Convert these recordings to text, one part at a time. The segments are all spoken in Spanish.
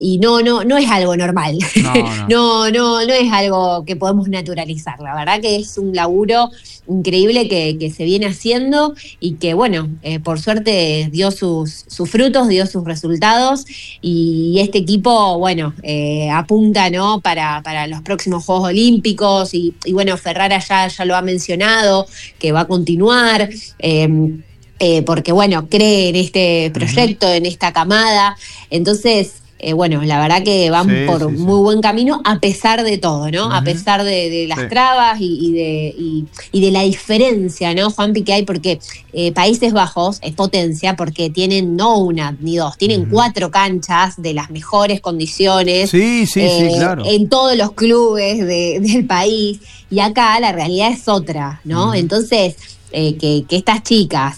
y no es algo normal. No. No es algo que podemos naturalizar. La verdad que es un laburo increíble que se viene haciendo y que, bueno, por suerte dio sus frutos, dio sus resultados, y este equipo, bueno, apunta, ¿no?, para los próximos Juegos Olímpicos, y bueno, Ferrara ya lo ha mencionado, que va a continuar, porque, bueno, cree en este proyecto, en esta camada. Entonces, bueno, la verdad que van por muy buen camino, a pesar de todo, ¿no? A pesar de las trabas y de la diferencia, ¿no, Juanpi, que hay? Porque Países Bajos es potencia porque tienen no una ni dos, tienen 4 canchas de las mejores condiciones. Sí, claro. En todos los clubes del país. Y acá la realidad es otra, ¿no? Entonces, que estas chicas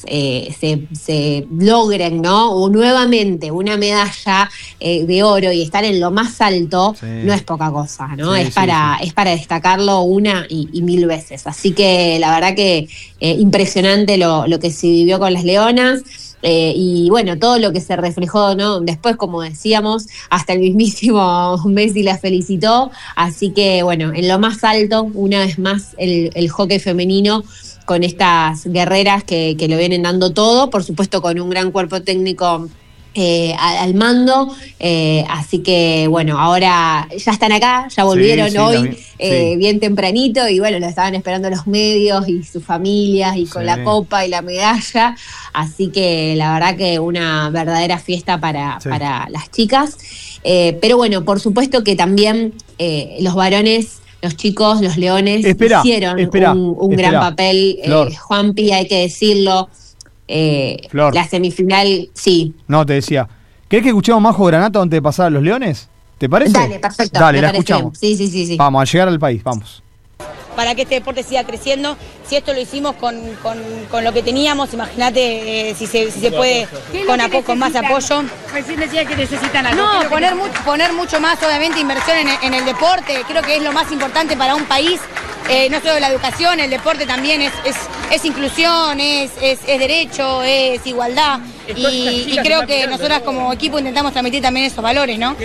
se logren, ¿no?, nuevamente una medalla de oro y estar en lo más alto, no es poca cosa, ¿no? Es para destacarlo una y mil veces. Así que la verdad que impresionante lo que se vivió con las leonas. Y bueno, todo lo que se reflejó, ¿no?, después, como decíamos, hasta el mismísimo Messi las felicitó. Así que bueno, en lo más alto, una vez más, el hockey femenino, con estas guerreras que lo vienen dando todo, por supuesto con un gran cuerpo técnico al mando, así que bueno, ahora ya están acá, ya volvieron hoy bien tempranito, y bueno, lo estaban esperando los medios y sus familias, y con la copa y la medalla, así que la verdad que una verdadera fiesta para las chicas, pero bueno, por supuesto que también los varones, los chicos, los leones, hicieron un gran papel, Juanpi, hay que decirlo. Flor, la semifinal, No, te decía, ¿querés que escuchemos Majo Granato antes de pasar a los leones? ¿Te parece? Dale, perfecto. Dale, la escuchamos. Sí. Vamos, a llegar al país, vamos. Para que este deporte siga creciendo, si esto lo hicimos con lo que teníamos, imagínate si se puede con más apoyo. Recién decía que necesitan algo. No, poner mucho más, obviamente, inversión en el deporte. Creo que es lo más importante para un país. No solo la educación, el deporte también es inclusión, es derecho, es igualdad. Y creo que nosotras como equipo intentamos transmitir también esos valores, ¿no?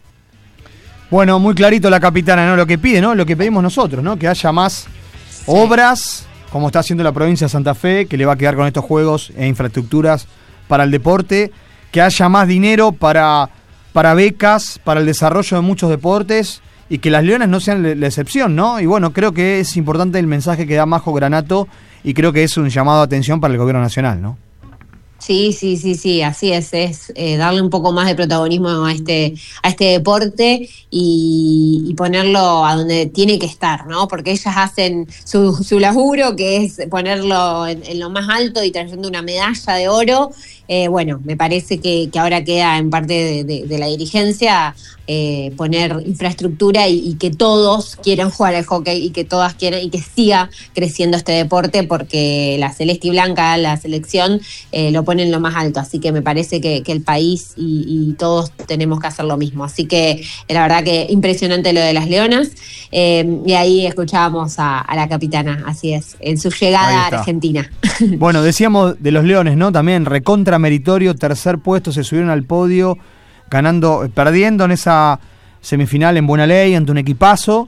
Bueno, muy clarito la capitana, ¿no? Lo que pide, ¿no? Lo que pedimos nosotros, ¿no? Que haya más obras, como está haciendo la provincia de Santa Fe, que le va a quedar con estos juegos e infraestructuras para el deporte, que haya más dinero para becas, para el desarrollo de muchos deportes, y que las leonas no sean la excepción, ¿no? Y bueno, creo que es importante el mensaje que da Majo Granato, y creo que es un llamado de atención para el gobierno nacional, ¿no? Sí, así es darle un poco más de protagonismo a este deporte y ponerlo a donde tiene que estar, ¿no? Porque ellas hacen su laburo, que es ponerlo en lo más alto y trayendo una medalla de oro. Bueno, me parece que ahora queda en parte de la dirigencia poner infraestructura y que todos quieran jugar al hockey, y que todas quieran, y que siga creciendo este deporte, porque la celeste y blanca, la selección, lo ponen lo más alto. Así que me parece que el país y todos tenemos que hacer lo mismo. Así que la verdad que impresionante lo de las leonas, y ahí escuchábamos a la capitana, así es, en su llegada a Argentina. Bueno, decíamos de los leones, ¿no? También recontra meritorio, tercer puesto, se subieron al podio, perdiendo en esa semifinal en Buena Ley ante un equipazo,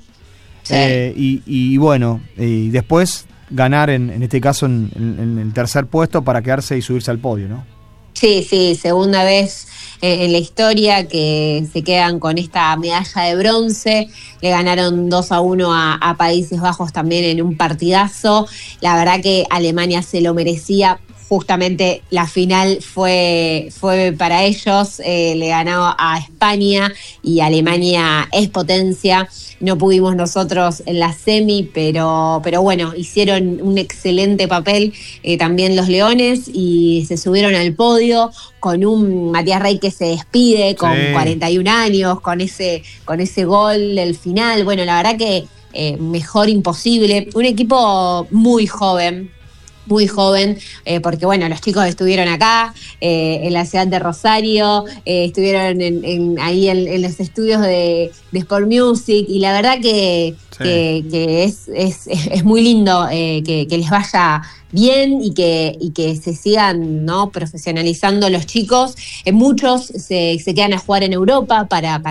y bueno, y después ganar en este caso en el tercer puesto para quedarse y subirse al podio, ¿no? Sí, segunda vez en la historia que se quedan con esta medalla de bronce. Le ganaron 2-1 a Países Bajos también en un partidazo. La verdad que Alemania se lo merecía. Justamente la final fue para ellos, le ganó a España, y Alemania es potencia. No pudimos nosotros en la semi, pero bueno, hicieron un excelente papel también los leones, y se subieron al podio con un Matías Rey que se despide con 41 años, con ese gol del final. Bueno, la verdad que mejor imposible. Un equipo muy joven, porque bueno, los chicos estuvieron acá, en la ciudad de Rosario, estuvieron ahí en los estudios de Sport Music, y la verdad que es muy lindo que les vaya bien y que se sigan, ¿no?, profesionalizando los chicos. Muchos se quedan a jugar en Europa para